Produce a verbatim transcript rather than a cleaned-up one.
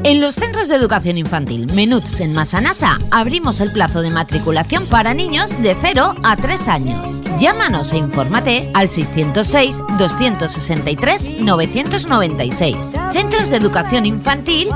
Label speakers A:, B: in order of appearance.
A: En los centros de educación infantil Menuts en Massanassa abrimos el plazo de matriculación para niños de cero a tres años. Llámanos e infórmate al seiscientos seis, doscientos sesenta y tres, novecientos noventa y seis. Centros de educación infantil